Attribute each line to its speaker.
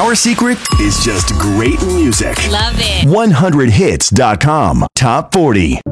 Speaker 1: Our secret is just great music.
Speaker 2: Love it.
Speaker 1: 100hits.com. Top 40.